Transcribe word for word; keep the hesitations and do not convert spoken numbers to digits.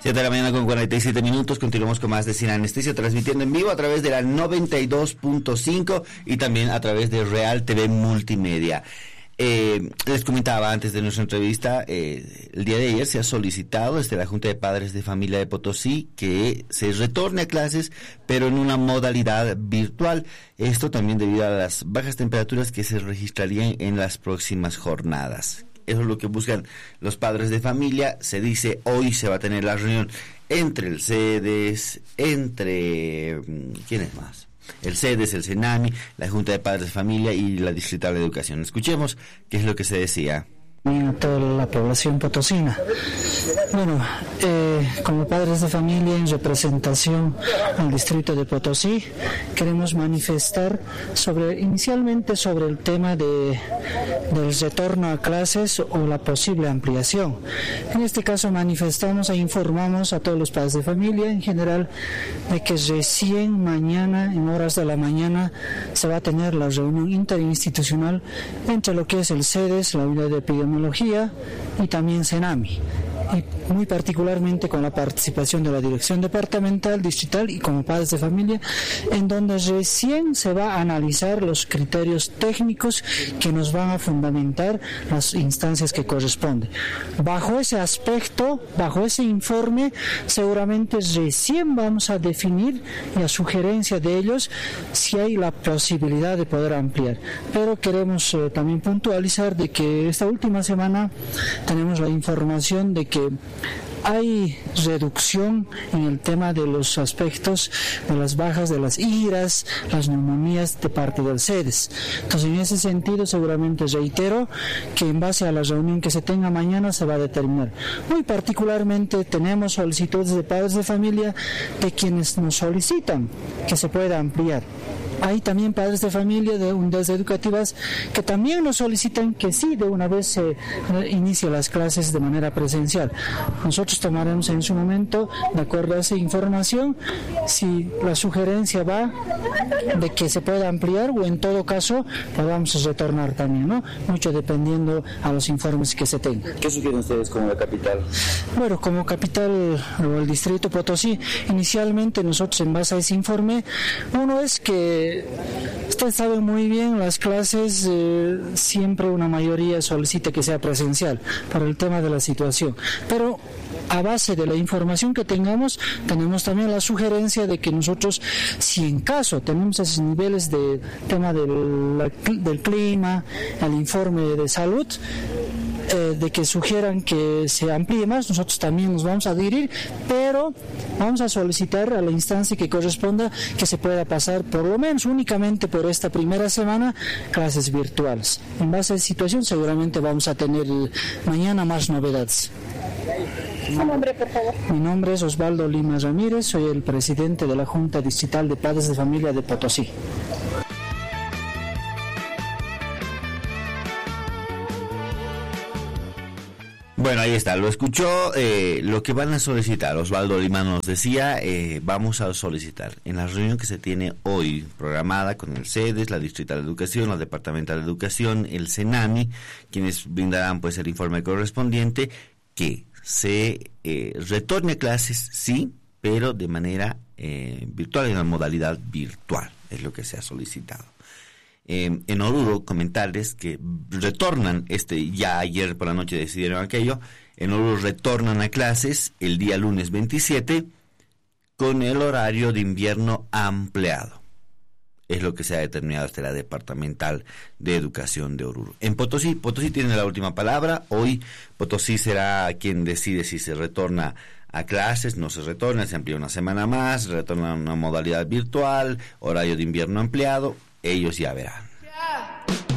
siete de la mañana con cuarenta y siete minutos, continuamos con más de Sin Anestesia, transmitiendo en vivo a través de la noventa y dos punto cinco y también a través de Real T V Multimedia. Eh, les comentaba antes de nuestra entrevista, eh, el día de ayer se ha solicitado desde la Junta de Padres de Familia de Potosí que se retorne a clases, pero en una modalidad virtual. Esto también debido a las bajas temperaturas que se registrarían en las próximas jornadas. Eso es lo que buscan los padres de familia. Se dice hoy se va a tener la reunión entre el CEDES, entre... ¿quién es más? El CEDES, el CENAMI, la Junta de Padres de Familia y la Distrital de Educación. Escuchemos qué es lo que se decía. A toda la población potosina. Bueno, eh, como padres de familia en representación al distrito de Potosí, queremos manifestar sobre, inicialmente sobre el tema de, del retorno a clases o la posible ampliación. En este caso manifestamos e informamos a todos los padres de familia en general de que recién mañana, en horas de la mañana, se va a tener la reunión interinstitucional entre lo que es el CEDES, la unidad de epidemiología, y también CENAMI, y muy particularmente con la participación de la Dirección Departamental, Distrital y como padres de familia, en donde recién se va a analizar los criterios técnicos que nos van a fundamentar las instancias que corresponden. Bajo ese aspecto, bajo ese informe, seguramente recién vamos a definir y a sugerencia de ellos si hay la posibilidad de poder ampliar. Pero queremos eh, también puntualizar de que esta última semana tenemos la información de que hay reducción en el tema de los aspectos de las bajas de las iras, las neumonías de parte del CEDES. Entonces, en ese sentido, seguramente reitero que en base a la reunión que se tenga mañana se va a determinar. Muy particularmente tenemos solicitudes de padres de familia de quienes nos solicitan que se pueda ampliar. Hay también padres de familia de unidades educativas que también nos solicitan que sí, de una vez se eh, inicie las clases de manera presencial. Nosotros tomaremos en su momento, de acuerdo a esa información, si la sugerencia va de que se pueda ampliar o en todo caso podamos retornar también, ¿no? Mucho dependiendo a los informes que se tengan. ¿Qué sugieren ustedes como la capital? Bueno, como capital o el distrito Potosí, inicialmente nosotros en base a ese informe, uno es que ustedes saben muy bien, las clases eh, siempre una mayoría solicita que sea presencial por el tema de la situación, pero a base de la información que tengamos, tenemos también la sugerencia de que nosotros, si en caso tenemos esos niveles de tema del, del clima, el informe de salud, Eh, de que sugieran que se amplíe más, nosotros también nos vamos a adherir, pero vamos a solicitar a la instancia que corresponda que se pueda pasar por lo menos únicamente por esta primera semana clases virtuales. En base a esa situación seguramente vamos a tener mañana más novedades. Su nombre, por favor. Mi nombre es Osvaldo Lima Ramírez, soy el presidente de la Junta Distrital de Padres de Familia de Potosí. Bueno, ahí está, lo escuchó, eh, lo que van a solicitar, Osvaldo Lima nos decía, eh, vamos a solicitar en la reunión que se tiene hoy programada con el CEDES, la Distrital de Educación, la Departamental de Educación, el CENAMI, quienes brindarán pues el informe correspondiente, que se eh, retorne a clases, sí, pero de manera eh, virtual, en la modalidad virtual, es lo que se ha solicitado. Eh, en Oruro, comentarles que retornan, este ya ayer por la noche decidieron aquello, en Oruro retornan a clases el día lunes veintisiete con el horario de invierno ampliado. Es lo que se ha determinado hasta la Departamental de Educación de Oruro. En Potosí, Potosí tiene la última palabra. Hoy Potosí será quien decide si se retorna a clases, no se retorna, se amplía una semana más, retorna a una modalidad virtual, horario de invierno ampliado. Ellos ya verán.